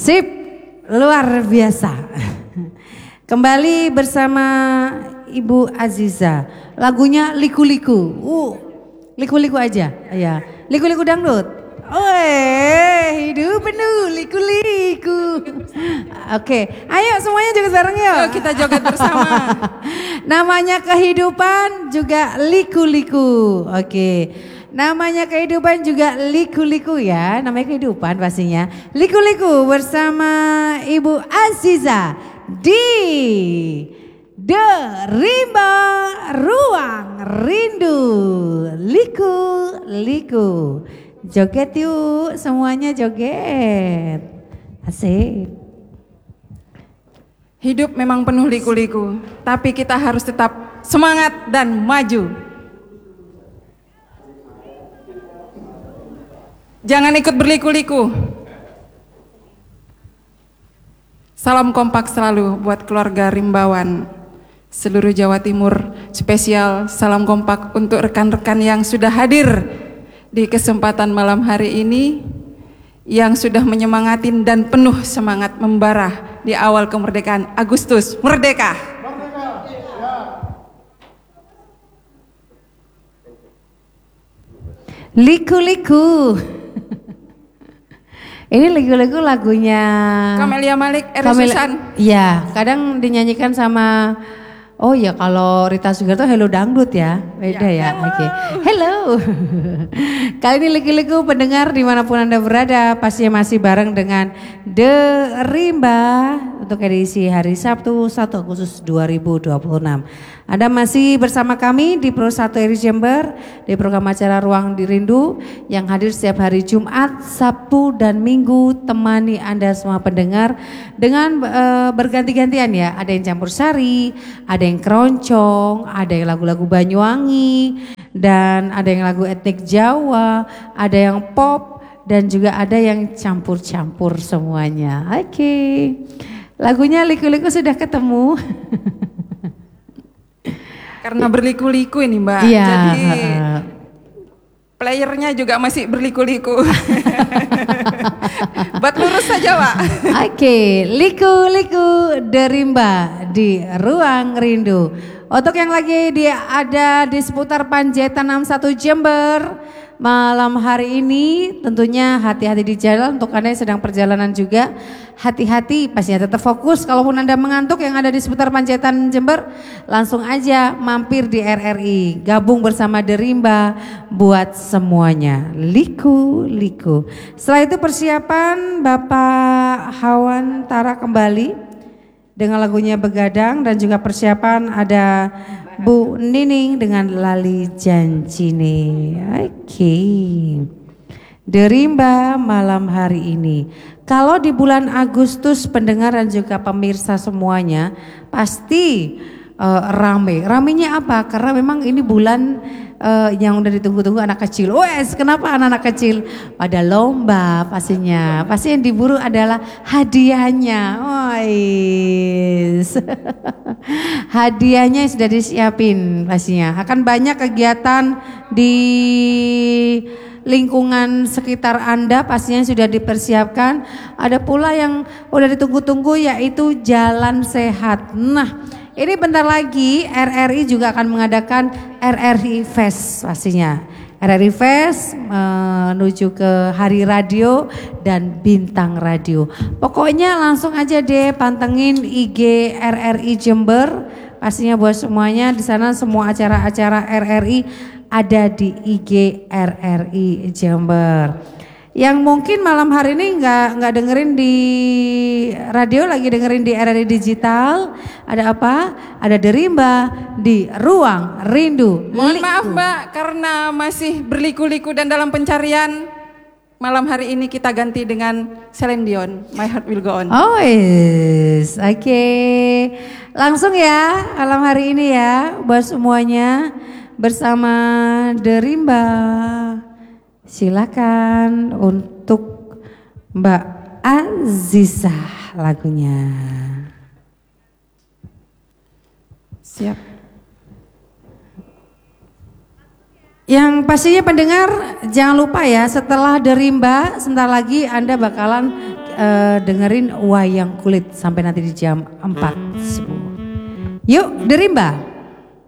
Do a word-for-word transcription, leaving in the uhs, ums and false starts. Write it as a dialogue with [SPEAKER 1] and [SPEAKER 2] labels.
[SPEAKER 1] Sip, luar biasa. Kembali bersama Ibu Aziza. Lagunya Liku-Liku. Uh, liku-liku aja. Ya, liku-liku dangdut. Weh, hidup penuh liku-liku. Oke, ayo semuanya joget bareng yuk.
[SPEAKER 2] Yuk kita joget bersama.
[SPEAKER 1] Namanya kehidupan juga liku-liku. Oke. Namanya kehidupan juga liku-liku ya. Namanya kehidupan pastinya. Liku-liku bersama Ibu Aziza di The Rimba Ruang Rindu. Liku-liku. Joget yuk, semuanya joget. Asik.
[SPEAKER 2] Hidup memang penuh liku-liku, tapi kita harus tetap semangat dan maju. Jangan ikut berliku-liku. Salam kompak selalu buat keluarga Rimbawan seluruh Jawa Timur. Spesial salam kompak untuk rekan-rekan yang sudah hadir di kesempatan malam hari ini, yang sudah menyemangatin dan penuh semangat membara di awal kemerdekaan. Agustus merdeka.
[SPEAKER 1] Liku-liku. Ini liku-liku lagunya
[SPEAKER 2] Camelia Malik, Eri
[SPEAKER 1] Kamel-
[SPEAKER 2] Susan.
[SPEAKER 1] Iya, kadang dinyanyikan sama, oh ya kalau Rita Sugarto Hello Dangdut ya, beda ya.
[SPEAKER 2] Ya,
[SPEAKER 1] Oke, okay. Hello. Kali ini liku-liku pendengar dimanapun Anda berada, pastinya masih bareng dengan The Rimba untuk edisi hari Sabtu satu Agustus dua ribu dua puluh enam. Anda masih bersama kami di Pro satu R I Jember di program acara Ruang Rindu yang hadir setiap hari Jumat, Sabtu dan Minggu, temani Anda semua pendengar dengan uh, berganti-gantian ya. Ada yang campur sari, ada yang keroncong, ada yang lagu-lagu Banyuwangi, dan ada yang lagu etnik Jawa, ada yang pop, dan juga ada yang campur-campur semuanya. Oke, okay. Lagunya liku-liku sudah ketemu.
[SPEAKER 2] Karena berliku-liku ini Mbak,
[SPEAKER 1] iya.
[SPEAKER 2] Jadi playernya juga masih berliku-liku. Buat lurus saja Pak.
[SPEAKER 1] Oke, okay. Liku-liku The Rimba di Ruang Rindu. Untuk yang lagi di, ada di seputar Panjaitan enam puluh satu Jember malam hari ini, tentunya hati-hati di jalan. Untuk Anda yang sedang perjalanan juga hati-hati, pastinya tetap fokus. Kalaupun Anda mengantuk yang ada di seputar Panjaitan Jember, langsung aja mampir di R R I, gabung bersama The Rimba buat semuanya. Liku-liku. Setelah itu persiapan Bapak Hawan Tara kembali dengan lagunya Begadang, dan juga persiapan ada Bu Nining dengan Lali Janjine. Oke, okay. The Rimba malam hari ini. Kalau di bulan Agustus pendengar dan juga pemirsa semuanya pasti uh, rame. Ramenya apa? Karena memang ini bulan uh, yang udah ditunggu-tunggu anak kecil. Wes, kenapa anak-anak kecil pada lomba pastinya. Pasti yang diburu adalah hadiahnya. Wes. Hadiahnya sudah disiapin pastinya. Akan banyak kegiatan di lingkungan sekitar Anda pastinya sudah dipersiapkan. Ada pula yang udah ditunggu-tunggu yaitu Jalan Sehat. Nah, ini bentar lagi R R I juga akan mengadakan R R I Fest pastinya. R R I Fest menuju ke Hari Radio dan Bintang Radio. Pokoknya langsung aja deh pantengin I G R R I Jember. Pastinya buat semuanya di sana, semua acara-acara R R I ada di I G R R I Jember. Yang mungkin malam hari ini nggak nggak dengerin di radio, lagi dengerin di R R I Digital. Ada apa? Ada The Rimba di Ruang Rindu.
[SPEAKER 2] Mohon
[SPEAKER 1] Liku.
[SPEAKER 2] maaf Mbak, karena masih berliku-liku dan dalam pencarian. Malam hari ini kita ganti dengan Celine Dion, My Heart Will Go On.
[SPEAKER 1] Oh yes, oke. Okay. Langsung ya malam hari ini ya buat semuanya bersama The Rimba. Silakan untuk Mbak Aziza lagunya.
[SPEAKER 2] Siap.
[SPEAKER 1] Yang pastinya pendengar jangan lupa ya, setelah The Rimba sebentar lagi Anda bakalan uh, dengerin wayang kulit sampai nanti di jam empat subuh. Yuk Derimba.